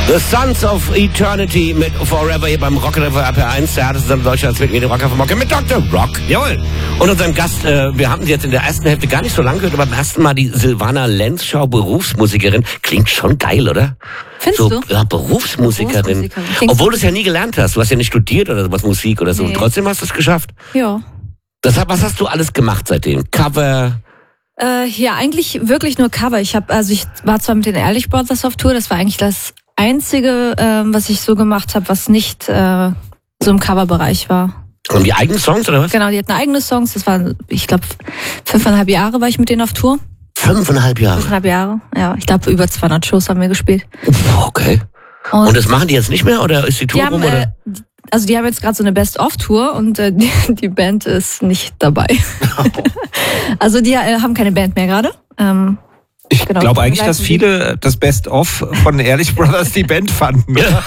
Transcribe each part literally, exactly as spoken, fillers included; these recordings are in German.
The Sons of Eternity mit Forever hier beim Rock R P R eins, der härteste Deutschlands mit mir, den Rocker von Mocke, mit Doktor Rock. Jawohl. Und unserem Gast, äh, wir haben sie jetzt in der ersten Hälfte gar nicht so lange gehört, aber beim ersten Mal die Silvana Lenzschau, Berufsmusikerin. Klingt schon geil, oder? Findest so, du? Ja, Berufsmusikerin. Berufsmusikerin. Obwohl du es ja nie gelernt hast. Du hast ja nicht studiert oder sowas, Musik oder so. Nee. Und trotzdem hast du es geschafft. Ja. Das, was hast du alles gemacht seitdem? Cover? Äh, ja, eigentlich wirklich nur Cover. Ich habe, also ich war zwar mit den Ehrlich Brothers auf Tour, das war eigentlich das Einzige, äh, was ich so gemacht habe, was nicht äh, so im Coverbereich war. Und die eigenen Songs, oder was? Genau, die hatten eigene Songs. Das war, ich glaube, fünfeinhalb Jahre war ich mit denen auf Tour. Fünfeinhalb Jahre? Fünfeinhalb Jahre, ja. Ich glaube, über zweihundert Shows haben wir gespielt. Okay. Und, und das machen die jetzt nicht mehr, oder ist die Tour die haben, rum? Oder? Äh, also die haben jetzt gerade so eine Best-of-Tour und äh, die, die Band ist nicht dabei. Oh. Also die äh, haben keine Band mehr gerade. Ähm, Ich genau, glaube eigentlich, dass viele das Best-of von Ehrlich Brothers die Band fanden. Oder?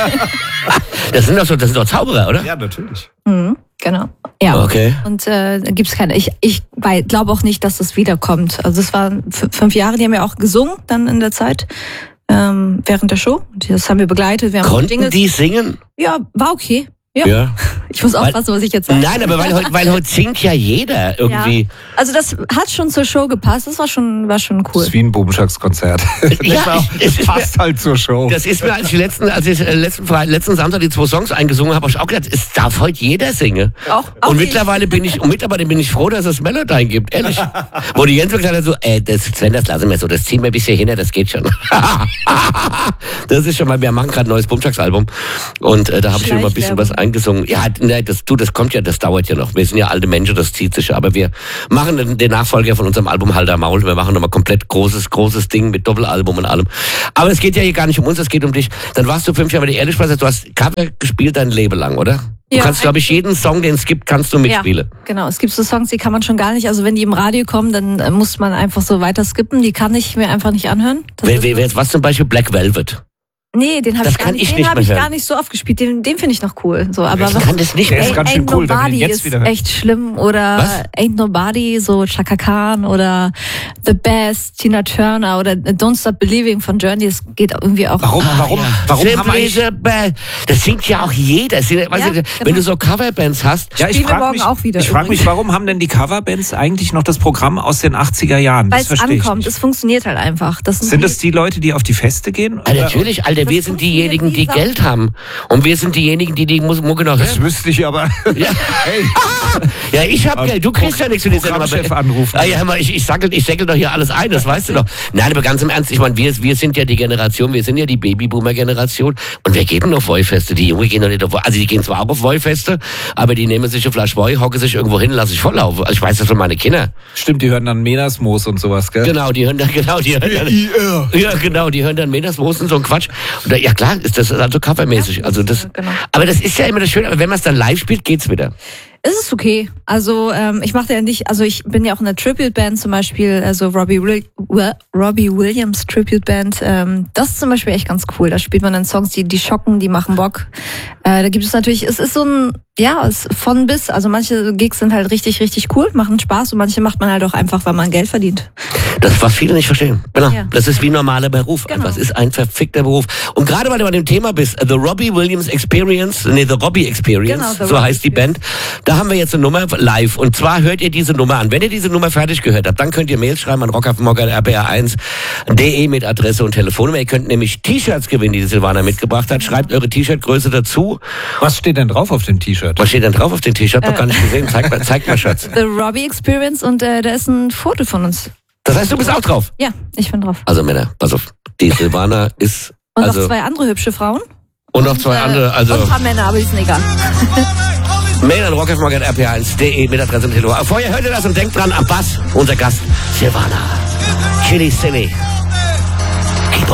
Das sind doch so, das sind doch Zauberer, oder? Ja, natürlich. Mhm, genau. Ja. Okay. Und äh, da gibt's keine. Ich, ich glaube auch nicht, dass das wiederkommt. Also es waren f- fünf Jahre, die haben ja auch gesungen dann in der Zeit. Ähm, während der Show. Das haben wir begleitet. Wir haben Konnten Dinge, die singen? Ja, war okay. Ja. ja. Ich muss aufpassen, was ich jetzt sage. Nein, aber weil heute, weil heute singt ja jeder irgendwie. Ja. Also das hat schon zur Show gepasst. Das war schon, war schon cool. Das ist wie ein Bubenschlagskonzert. Ja, das passt halt zur Show. Das ist mir, als ich letzten, als ich letzten, letzten Samstag die zwei Songs eingesungen habe, habe ich auch gedacht, es darf heute jeder singen. Auch, auch und mittlerweile bin ich, und mittlerweile bin ich froh, dass es Melodyne gibt, ehrlich. Wo die Jens gesagt hat, so, ey, das, Sven, das lassen wir so, das ziehen wir bis hierhin, das geht schon. Das ist schon mal, wir machen gerade ein neues Bubenschlagsalbum. Und äh, da habe ich schon mal ein bisschen was eingesungen. Ja, ne, das, du, das kommt ja, das dauert ja noch. Wir sind ja alte Menschen, das zieht sich. Aber wir machen den, den Nachfolger von unserem Album Halter Maul. Wir machen nochmal komplett großes, großes Ding mit Doppelalbum und allem. Aber es geht ja hier gar nicht um uns, es geht um dich. Dann warst du fünf Jahre bei der Ehrlich Brothers, du hast Cover gespielt dein Leben lang, oder? Du ja, kannst, glaube ich, jeden Song, den es gibt, kannst du mitspielen. Ja, genau. Es gibt so Songs, die kann man schon gar nicht. Also wenn die im Radio kommen, dann äh, muss man einfach so weiter skippen. Die kann ich mir einfach nicht anhören. Wer, wer, wer, was zum Beispiel Black Velvet? Nee, den habe ich, gar nicht, ich, den nicht hab ich gar nicht so oft gespielt. Den, den finde ich noch cool. So, aber ich was, kann das nicht mehr. Ist ganz schön Ain't cool, wenn man den Nobody jetzt ist wieder hört. echt schlimm. Oder was? Ain't Nobody, so Chaka Khan oder The Best, Tina Turner oder Don't Stop Believing von Journey. Das geht irgendwie auch. Warum, ah, warum, ja. warum haben eigentlich... Das singt ja auch jeder. Das sind, weißt Ja, du, genau. Wenn du so Coverbands hast... Ja, ich Spielen wir frage morgen mich, auch wieder ich frag übrigens. mich, warum haben denn die Coverbands eigentlich noch das Programm aus den achtziger Jahren? Weil Das es verstehe ich ankommt. nicht. Es funktioniert halt einfach. Das Sind das die Leute, die auf die Feste gehen? Ja, natürlich, Alter, wir sind diejenigen, die dieser- Geld haben. Und wir sind diejenigen, die die Mus- Mucke noch Das hören. wüsste ich aber. Ja. Hey. Ja, ich hab Geld, du kriegst ja nichts für die Sendung. Programmchef anrufen. Ah, ja, hör mal, ich, ich, sackel, ich säckel doch hier alles ein, das weißt du doch. Nein, aber ganz im Ernst, ich meine, wir, wir sind ja die Generation, wir sind ja die Babyboomer-Generation und wir gehen auf Wollfeste. Die Jungen gehen doch nicht auf Woll- Also die gehen zwar auch auf Wollfeste, aber die nehmen sich eine Flasche Woll, hocken sich irgendwo hin, lassen sich volllaufen. Also ich weiß das von meine Kinder. Stimmt, die hören dann Menasmoos und sowas, gell? Genau, die hören dann, genau, die hören dann, ja, genau, die hören dann Menasmoos und so ein Quatsch. Und da, ja klar, ist das also covermäßig. Ja, Also das, genau. aber das ist ja immer das Schöne, aber wenn man es dann live spielt, geht's wieder. Es ist okay. Also ähm, ich mache ja nicht, also ich bin ja auch in einer Tribute-Band zum Beispiel, also Robbie, Will, Robbie Williams Tribute-Band. Ähm, das ist zum Beispiel echt ganz cool. Da spielt man dann Songs, die die schocken, die machen Bock. Äh, da gibt es natürlich, es ist so ein, ja, es von bis. Also manche Gigs sind halt richtig, richtig cool, machen Spaß und manche macht man halt auch einfach, weil man Geld verdient. Das, was viele nicht verstehen. Genau. Ja. Das ist wie ein normaler Beruf. Genau. Einfach. Es ist ein verfickter Beruf. Und gerade weil du bei dem Thema bist, The Robbie Williams Experience, nee, The Robbie Experience, Genau, The so Robbie heißt die Band. Da haben wir jetzt eine Nummer live. Und zwar hört ihr diese Nummer an. Wenn ihr diese Nummer fertig gehört habt, dann könnt ihr Mails schreiben an rockafmogger R P R eins punkt de mit Adresse und Telefonnummer. Ihr könnt nämlich T-Shirts gewinnen, die die Silvana mitgebracht hat. Schreibt eure T-Shirt-Größe dazu. Was steht denn drauf auf dem T-Shirt? Was steht denn drauf auf dem T-Shirt? Hab doch gar nicht gesehen. Zeig mal, zeig mal, Schatz. The Robbie Experience und äh, da ist ein Foto von uns. Das heißt, du bist auch drauf. Ja, ich bin drauf. Also Männer, pass auf. Die Silvana ist... Und also, noch zwei andere hübsche Frauen. und noch zwei äh, andere. Also Und ein paar Männer, aber die sind egal. Mail an rockafmogger R P R eins punkt de mit Adresse und Telefon. Vorher hört ihr das und denkt dran, am Bass, unser Gast, Silvana. Chili Silly.